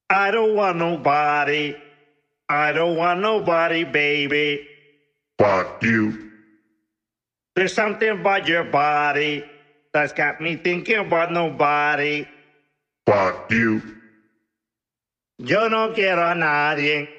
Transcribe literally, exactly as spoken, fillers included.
I don't want nobody. I don't want nobody, baby. Fuck you. There's something about your body that's got me thinking about nobody. Fuck you. Yo no quiero a nadie.